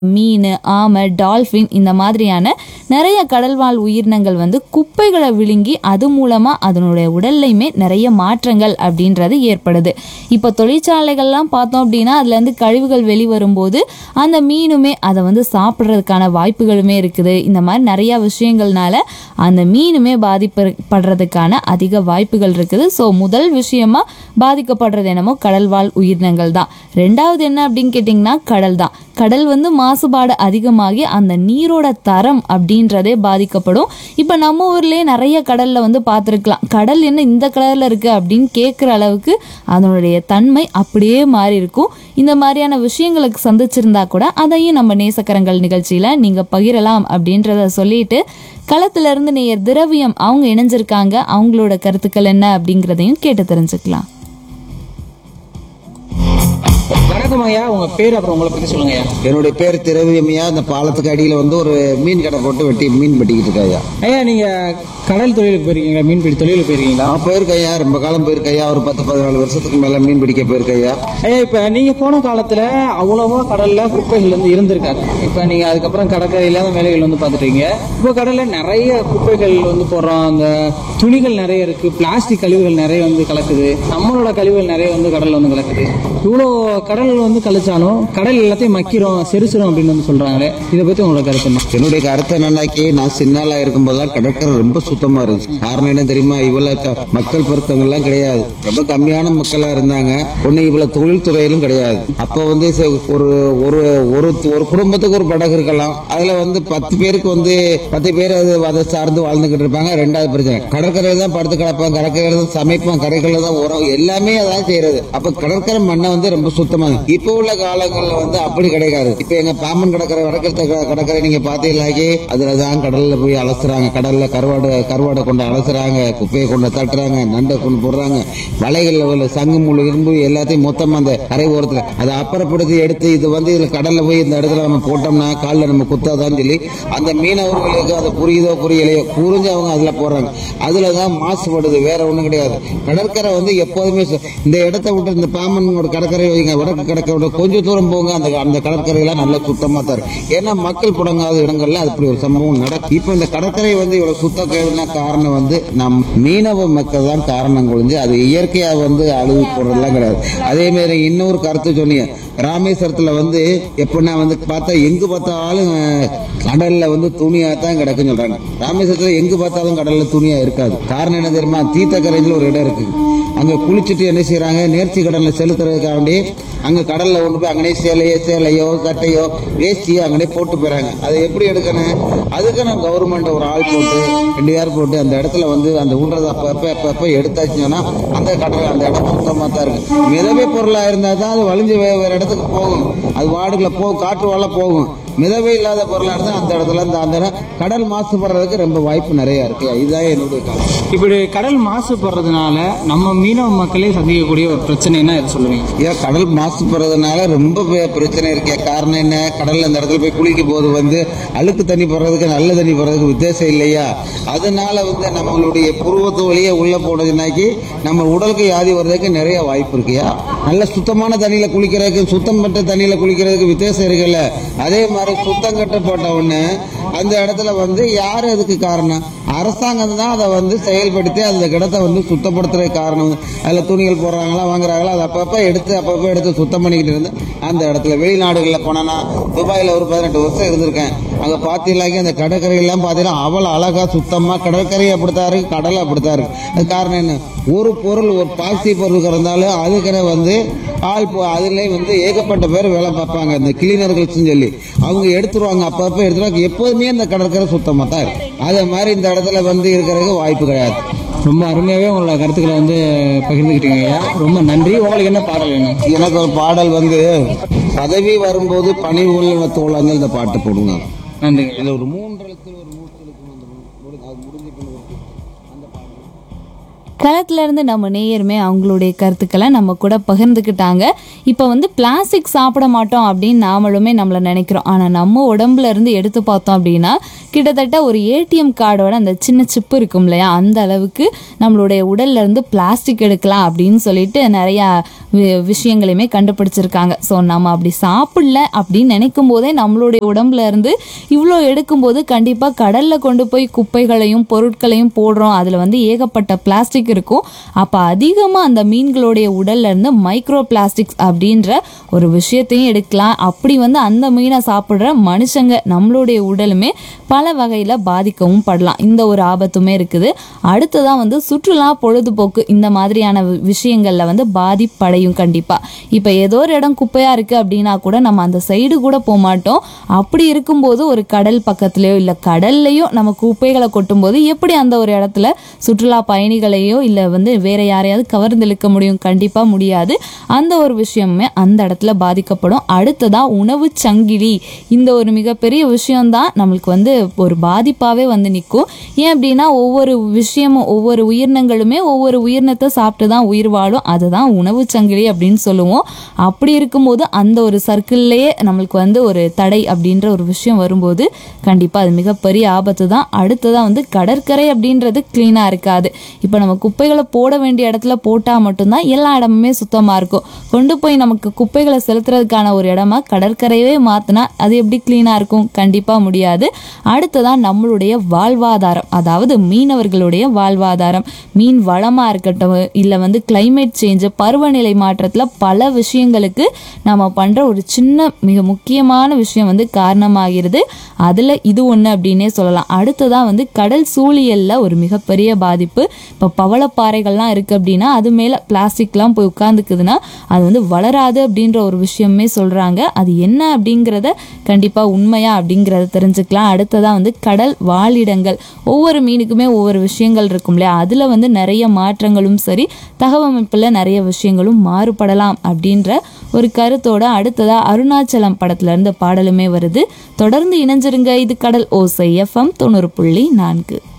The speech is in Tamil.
மீன், ஆமை, டால்ஃபின் இந்த மாதிரியான நிறைய கடல்வாழ் உயிரினங்கள் வந்து குப்பைகளை விழுங்கி அது மூலமா அதனுடைய உடல்லையுமே நிறைய மாற்றங்கள் அப்படின்றது ஏற்படுது. இப்போ தொழிற்சாலைகள்லாம் பார்த்தோம் அப்படின்னா அதுல இருந்து கழிவுகள் வெளிவரும்போது அந்த மீனுமே அதை வந்து சாப்பிட்றதுக்கான வாய்ப்புகளுமே இருக்குது. இந்த மாதிரி நிறைய விஷயங்கள்னால அந்த மீனுமே பாதிக்கப்படுறதுக்கான அதிக வாய்ப்புகள் இருக்குது. ஸோ முதல் விஷயமா பாதிக்கப்படுறது என்னமோ கடல்வாழ் உயிரினங்கள் தான். ரெண்டாவது என்ன அப்படின்னு கேட்டிங்கன்னா கடல் தான். கடல் வந்து மாசுபாடு அதிகமாகி அந்த நீரோட தரம் அப்படின்றதே பாதிக்கப்படும். இப்போ நம்ம ஊர்லேயே நிறைய கடல்ல வந்து பார்த்துருக்கலாம், கடல் என்ன இந்த கலர்ல இருக்கு அப்படின்னு கேட்குற அளவுக்கு அதனுடைய தன்மை அப்படியே மாறி இருக்கும். இந்த மாதிரியான விஷயங்களுக்கு சந்திச்சிருந்தா கூட அதையும் நம்ம நேசக்கரங்கள் நிகழ்ச்சியில நீங்க பகிரலாம் அப்படின்றத சொல்லிட்டு களத்துல இருந்து நேயர் திரவியம் அவங்க இணைஞ்சிருக்காங்க. அவங்களோட கருத்துக்கள் என்ன அப்படிங்கிறதையும் கேட்டு தெரிஞ்சுக்கலாம். வணக்கம் ஐயா, உங்க பேர் அப்புறம் உங்களை பத்தி சொல்லுங்க ஐயா. என்னுடைய பேர் திரவியமையா. இந்த பாலத்துக்கு அடியில் வந்து ஒரு மீன் கடை போட்டு வெட்டி மீன் வெட்டிக்கிட்டு இருக்காயா. ஐயா, நீங்க கடல் தொழிலுக்கு போயிருக்கீங்களா? மீன்பிடி தொழிலுக்கு போயிருக்கீங்களா? நான் போயிருக்கையா, ரொம்ப காலம் போயிருக்கையா, ஒரு 10-14 வருஷத்துக்கு மேல மீன் பிடிக்க போயிருக்கையா. ஐயா, இப்ப நீங்க போன காலத்துல அவ்வளவா கடல்ல குப்பைகள் வந்து இருந்திருக்காது. இப்ப நீங்க அதுக்கப்புறம் கடற்கரை இல்லாத வேலைகள் வந்து பாத்துட்டீங்க. இப்போ கடல்ல நிறைய குப்பைகள் வந்து போடுறோம். அந்த துணிகள் நிறைய இருக்கு, பிளாஸ்டிக் கழிவுகள் நிறைய வந்து கலக்குது, நம்மளோட கழிவுகள் நிறைய வந்து கடல்ல வந்து கலக்குது. இவ்வளோ கடல் வந்து கழிச்சாலும் கடல் எல்லாத்தையும் மக்கிறோம், செரிச்சிரும் அப்படின்னு வந்து சொல்றாங்களே, இதை பத்தி உங்களோட கருத்து என்ன? என்னுடைய கருத்து என்னன்னாக்கி, நான் சின்னாலா இருக்கும்போதெல்லாம் கடற்கரை ரொம்ப சுத்தமா இருந்துச்சு. காரணம் என்ன தெரியுமா? இவ்வளவு மக்கள் பெருக்கங்கள்லாம் கிடையாது, ரொம்ப கம்மியான மக்களா இருந்தாங்க. ஒண்ணு இவ்வளவு தொழில்துறையிலும் கிடையாது. அப்ப வந்து ஒரு ஒரு ஒரு குடும்பத்துக்கு ஒரு படகு இருக்கலாம். அதுல வந்து 10 பேருக்கு வந்து 10 பேர் அதை சார்ந்து வாழ்ந்துகிட்டு இருப்பாங்க. ரெண்டாவது பிரச்சனை, கடற்கரையில தான் படுத்து கிடப்பாங்க, கடற்கரையில தான் சமைப்பாங்க, கடற்கரையில தான் உரம், எல்லாமே அதான் செய்யறது. அப்ப கடற்கரை மண்ணை வந்து ரொம்ப சுத்தமா. இப்ப உள்ள காலங்கள்ல வந்து அப்படி கிடைக்காது. இப்ப எங்க பாம்பன் கடற்கரை, வடக்கு கடற்கரை நீங்க பாத்தீங்கன்னாக்கி அதுலதான் கடல்ல போய் அலசுறாங்க. கடல்ல கருவாடை கொண்டு அலசுறாங்க, குப்பையை கொண்டு தட்டுறாங்க, நண்டை கொண்டு போடுறாங்க, வலைகள்ல உள்ள சங்கு முழு இரும்பு எல்லாத்தையும் மொத்தமா அந்த கரை ஓரத்துல அதை அப்புறப்படுத்தி எடுத்து இது வந்து இதுல கடல்ல போய் இந்த இடத்துல நம்ம போட்டோம்னா காலில் நம்ம குத்தாதான்னு சொல்லி அந்த மீனவர்களுக்கு அதை புரியுதோ புரியலையோ புரிஞ்சு அவங்க அதுல போடுறாங்க. அதுலதான் மாசுபடுது, வேற ஒண்ணும் கிடையாது. கடற்கரை வந்து எப்போதுமே இந்த இடத்த விட்டு இந்த பாம்பன் கடற்கரை வைங்க, வடக்கு கடற்கரை கொஞ்சம் தூரம் போங்க, அந்த கடற்கரையெல்லாம் நல்லா சுத்தமா தான் இருக்கு. ஏன்னா மக்கள் புடங்காத இடங்கள்ல அப்படி ஒரு சம்பவம் நடக்கும். இப்ப இந்த கடற்கரை வந்து இவ்வளவு சுத்தமான காரணம் வந்து நம் மீனவ மக்கள் தான் காரணம் கொழிஞ்சு, அது இயற்கையா வந்து அழுது போடுறதுலாம் கிடையாது. அதே மாதிரி இன்னொரு கருத்து சொன்னீங்க, ராமேஸ்வரத்துல வந்து எப்படின்னா வந்து பார்த்தா எங்கு பார்த்தாலும் கடல்ல வந்து துணியா தான் கிடக்குன்னு சொல்றாங்க. ராமேஸ்வரத்துல எங்கு பார்த்தாலும் கடல்ல துணியா இருக்காது. காரணம் என்ன தெரியுமா? தீர்த்தக்கரையில் ஒரு இடம் இருக்கு. அங்க குளிச்சுட்டு என்ன செய்யறாங்க, நேர்ச்சி கடல்ல செலுத்துறதுக்காண்டி அங்க கடல்ல கொண்டு போய் அங்கனே சேலையோ கட்டையோ வேஸ்டியோ அங்கனே போட்டு போறாங்க. அதை எப்படி எடுக்கணும்? அதுக்கு நம்ம கவர்மெண்ட் ஒரு ஆள் போட்டு 2 பேர் போட்டு அந்த இடத்துல வந்து அந்த உள்றத அப்ப எடுத்தாச்சுன்னா அந்த கடல் அந்த இடம் சுத்தமா தான் இருக்கு. மிதவை பொருளா இருந்தா தான் அது வலிஞ்சு வேற இடத்துக்கு போகும், அது வார்டுல போகும், காற்று வாழ போகும். மிதவை இல்லாத பொருளா இருந்தா அந்த இடத்துல அந்த கடல் மாசுபடுறதுக்கு ரொம்ப வாய்ப்பு நிறைய இருக்கு. இதுதான் என்னுடைய கருத்து. இப்படி கடல் மாசுபடுறதுனால நம்ம மீனவ மக்களே சந்திக்கக்கூடிய ஒரு பிரச்சனைனா எது சொல்லுவீங்க? ஏன் கடல் மாசுபடுறதுனால ரொம்ப பிரச்சனை இருக்கு. காரணம் என்ன? கடல்ல அந்த இடத்துல போய் குளிக்கும் போது வந்து அழுக்கு தண்ணி போடுறதுக்கு நல்ல தண்ணி போடுறதுக்கு வித்தியாசம் இல்லையா? அதனால வந்து நம்மளுடைய புருவத்து வழியே உள்ள போனதுனாக்கி நம்ம உடலுக்கு வியாதி வர்றதுக்கு நிறைய வாய்ப்பு இருக்குயா. நல்ல சுத்தமான தண்ணியில குளிக்கிறதுக்கு சுத்தம் பட்ட தண்ணியில குளிக்கிறதுக்கு வித்தியாசம் இருக்குல்ல. அதே மாதிரி சுத்தம் கட்ட போட்ட உடனே அந்த இடத்துல வந்து யாரு அதுக்கு காரணம்? அரசாங்கம் தான் அதை வந்து செயல்படுத்தி அந்த இடத்தை வந்து சுத்தப்படுத்துறதுக்கு காரணம். அதுல துணிகள் போடுறாங்களா வாங்குறாங்களா, அதை அப்பப்ப எடுத்து சுத்தம் பண்ணிக்கிட்டு இருந்து அந்த இடத்துல வெளிநாடுகளில் போனா, துபாயில ஒரு 18 வருஷம் இருந்திருக்கேன். அங்க பாத்தீங்கன்னாக்கி அந்த கடற்கரையெல்லாம் பாத்தீங்கன்னா அவ்வளவு அழகா சுத்தமா, கடற்கரை அப்படித்தான் இருக்கு, கடல் அப்படித்தான் இருக்கு. அது காரணம் என்ன? ஒரு பொருள், ஒரு பாசி பொருள் இருந்தாலும் அதுக்குன்னு வந்து அதுல வந்து ஏகப்பட்ட பேர் வேலை பார்ப்பாங்க, இந்த கிளீனர்கள் சொல்லி அவங்க எடுத்துருவாங்க, அப்பப்ப எடுத்துருவாங்க. எப்போதுமே அந்த கடற்கரை சுத்தமா தான் இருக்கு. அதே மாதிரி இந்த இடத்துல வந்து இருக்கிறதுக்கு வாய்ப்பு கிடையாது. ரொம்ப அருமையாவே உங்களோட கருத்துக்களை வந்து பகிர்ந்துக்கிட்டீங்க. ரொம்ப நன்றி. உங்களுக்கு என்ன பாடல் வேணும்? எனக்கு ஒரு பாடல் வந்து பதவி வரும்போது பணிவுள்ள தோழங்கள் இந்த பாட்டு போடுங்க. நன்றி. இதுல ஒரு 3 எழுத்துல ஒரு 3 களத்துல இருந்து நம்ம நேயருமே அவங்களுடைய கருத்துக்களை நம்ம கூட பகிர்ந்துக்கிட்டாங்க. இப்போ வந்து பிளாஸ்டிக் சாப்பிட மாட்டோம் அப்படின்னு நாமளுமே நம்மளை நினைக்கிறோம். ஆனால் நம்ம உடம்புல இருந்து எடுத்து பார்த்தோம் அப்படின்னா கிட்டத்தட்ட ஒரு ஏடிஎம் கார்டோட அந்த சின்ன சிப்பு இருக்கும் இல்லையா, அந்த அளவுக்கு நம்மளுடைய உடல்ல இருந்து பிளாஸ்டிக் எடுக்கலாம் அப்படின்னு சொல்லிட்டு நிறையா விஷயங்களையுமே கண்டுபிடிச்சிருக்காங்க. ஸோ நம்ம அப்படி சாப்பிடல அப்படின்னு நினைக்கும் போதே நம்மளுடைய உடம்புல இருந்து இவ்வளோ எடுக்கும்போது கண்டிப்பாக கடலில் கொண்டு போய் குப்பைகளையும் பொருட்களையும் போடுறோம். அதில் வந்து ஏகப்பட்ட பிளாஸ்டிக் இருக்கும். அப்போ அதிகமாக அந்த மீன்களுடைய உடல்ல இருந்து மைக்ரோ பிளாஸ்டிக்ஸ் அப்படின்ற ஒரு விஷயத்தையும் எடுக்கலாம். அப்படி வந்து அந்த மீனை சாப்பிட்ற மனுஷங்க நம்மளுடைய உடலுமே பல வகையில் பாதிக்கவும் படலாம். இந்த ஒரு ஆபத்துமே இருக்குது. அடுத்ததான் வந்து சுற்றுலா பொழுதுபோக்கு இந்த மாதிரியான விஷயங்கள்ல வந்து பாதிப்படையும் கண்டிப்பாக. இப்போ ஏதோ ஒரு இடம் குப்பையாக இருக்குது அப்படின்னா கூட நம்ம அந்த சைடு கூட போக மாட்டோம். அப்படி இருக்கும்போது ஒரு கடல் பக்கத்துலையோ இல்லை கடல்லையோ நம்ம குப்பைகளை கொட்டும்போது எப்படி அந்த ஒரு இடத்துல சுற்றுலா பயணிகளையோ இல்லை வந்து வேற யாரையாவது கவர்ந்து இழுக்க முடியும்? கண்டிப்பாக முடியாது. அந்த ஒரு விஷயமே அந்த இடத்துல பாதிக்கப்படும். அடுத்ததா உணவு சங்கிலி, இந்த ஒரு மிகப்பெரிய விஷயம்தான் நம்மளுக்கு வந்து ஒரு பாதிப்பாகவே வந்து நிற்கும். ஏன் அப்படின்னா ஒவ்வொரு விஷயமும் ஒவ்வொரு உயிரினங்களுமே ஒவ்வொரு உயிரினத்தை சாப்பிட்டு தான் உயிர் வாழும். அதுதான் உணவு சங்கிலி அப்படின்னு சொல்லுவோம். அப்படி இருக்கும்போது அந்த ஒரு சர்க்கிள்லேயே நம்மளுக்கு வந்து ஒரு தடை அப்படின்ற ஒரு விஷயம் வரும்போது கண்டிப்பாக அது மிகப்பெரிய ஆபத்து தான். அடுத்ததான் வந்து கடற்கரை அப்படின்றது கிளீனாக இருக்காது. இப்போ நம்ம குப்பைகளை போட வேண்டிய இடத்துல போட்டால் மட்டும்தான் எல்லா இடமுமே சுத்தமாக இருக்கும். கொண்டு போய் நமக்கு குப்பைகளை செலுத்துறதுக்கான ஒரு இடமா கடற்கரையவே மாற்றினா அது எப்படி கிளீனாக இருக்கும்? கண்டிப்பாக முடியாது. அடுத்ததான் நம்மளுடைய வாழ்வாதாரம், அதாவது மீனவர்களுடைய வாழ்வாதாரம், மீன் வளமாக இருக்கட்டும் இல்லை வந்து கிளைமேட் சேஞ்சு பருவநிலை மாற்றத்தில் பல விஷயங்களுக்கு நம்ம பண்ணுற ஒரு சின்ன மிக முக்கியமான விஷயம் வந்து காரணமாகிறது. அதில் இது ஒன்று அப்படின்னே சொல்லலாம். அடுத்ததான் வந்து கடல் சூழியலில் ஒரு மிகப்பெரிய பாதிப்பு. இப்போ பவளப்பாறைகள்லாம் இருக்குது அப்படின்னா அது மேலே பிளாஸ்டிக்லாம் போய் உட்காந்துக்குதுன்னா அது வந்து வளராது அப்படின்ற ஒரு விஷயமே சொல்கிறாங்க. அது என்ன அப்படிங்கிறத கண்டிப்பாக உண்மையா அப்படிங்கிறத தெரிஞ்சுக்கலாம். அடுத்ததான் வந்து கடல் வாழிடங்கள், ஒவ்வொரு மீனுக்குமே ஒவ்வொரு விஷயங்கள் இருக்கும் இல்லையா? அதில் வந்து நிறைய மாற்றங்களும் சரி தகவமைப்பில் நிறைய விஷயங்களும் மாறுபடலாம் அப்படின்ற ஒரு கருத்தோட அடுத்ததா அருணாச்சலம் படத்துல இருந்து பாடலுமே வருது. தொடர்ந்து இணைஞ்சிருங்க. இது கடல் ஓசை FM 90.4.